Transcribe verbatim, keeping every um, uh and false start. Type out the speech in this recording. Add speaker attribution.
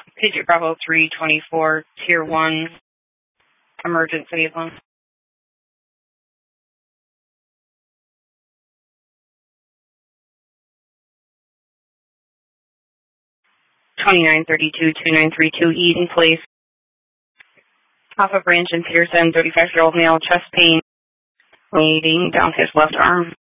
Speaker 1: Patriot Bravo three twenty-four, Tier one, emergency. twenty-nine thirty-two, two nine three two, Eden Place. Off of Branch and Pearson, thirty-five-year-old male, chest pain, bleeding down his left arm.